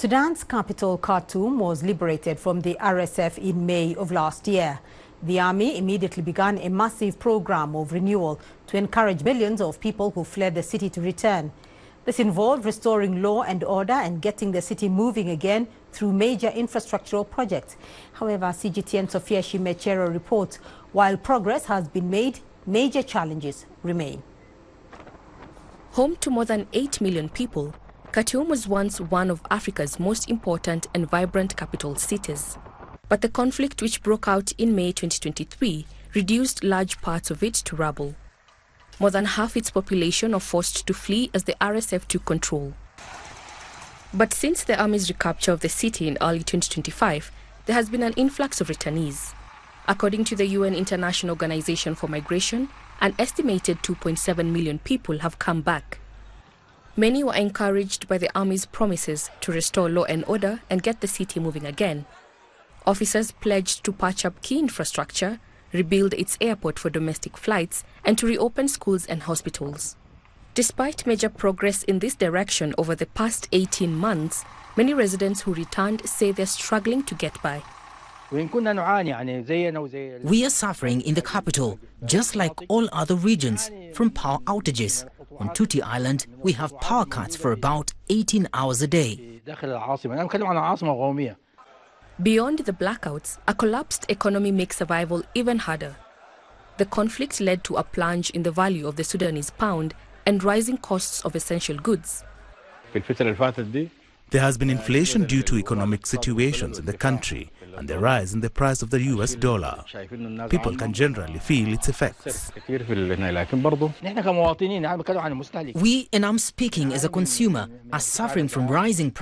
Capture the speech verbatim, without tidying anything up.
Sudan's capital, Khartoum, was liberated from the R S F in May of last year. The army immediately began a massive program of renewal to encourage millions of people who fled the city to return. This involved restoring law and order and getting the city moving again through major infrastructural projects. However, C G T N Sophia Shimechero reports, while progress has been made, major challenges remain. Home to more than eight million people, Khartoum was once one of Africa's most important and vibrant capital cities. But the conflict which broke out in May twenty twenty-three reduced large parts of it to rubble. More than half its population are forced to flee as the R S F took control. But since the army's recapture of the city in early twenty twenty-five, there has been an influx of returnees. According to the U N International Organization for Migration, an estimated two point seven million people have come back. Many were encouraged by the army's promises to restore law and order and get the city moving again. Officers pledged to patch up key infrastructure, rebuild its airport for domestic flights, and to reopen schools and hospitals. Despite major progress in this direction over the past eighteen months, many residents who returned say they're struggling to get by. We are suffering in the capital, just like all other regions, from power outages. On Tuti Island, we have power cuts for about eighteen hours a day. Beyond the blackouts, a collapsed economy makes survival even harder. The conflict led to a plunge in the value of the Sudanese pound and rising costs of essential goods. There has been inflation due to economic situations in the country and the rise in the price of the U S dollar. People can generally feel its effects. We, and I'm speaking as a consumer, are suffering from rising prices.